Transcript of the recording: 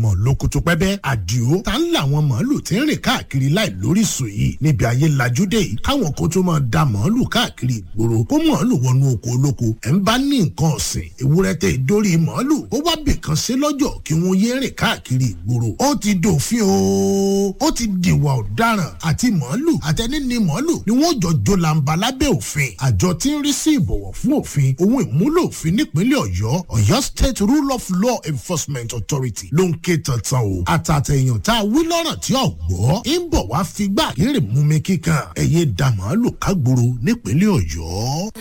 mọ̀ lókùtù pẹ́bẹ́ àdìo tá ń làwọn màálù tí ń rìn káàkiri láì lóríṣìí yìí níbi ayé lajúdé yìí káwọn kó tó máa da màálù káàkiri ìgboro kó màálù wọnú oko olóko ẹ̀ ń bá ní nǹkan ọ̀sìn ewúrẹ́ tẹ ìdórí màálù ó wá bìkan ṣe lọ́jọ́ kí wọ́n yé rìn káàkiri ìgboro ó ti dòfin o ó ti dìwà ọ̀daràn àti màálù àtẹni ní màálù ni wọ́n jọ jólàǹbà lábẹ́ òfin àjọ tí ń rí sí ìbọ̀wọ̀ fún òfin ohun ìmúlò òfin nípínlẹ̀ ọ̀yọ́ ọ̀yọ́ state rule of law enforcement authority ló ń ké tantan o àtàtẹ̀yàn tá a wí lọ́rọ̀ tí ò gbọ́ ń bọ̀ wá figbá kéré mú mi kíkan ẹ̀yẹ dà màálù kágboro nípínlẹ̀ ọ̀yọ́.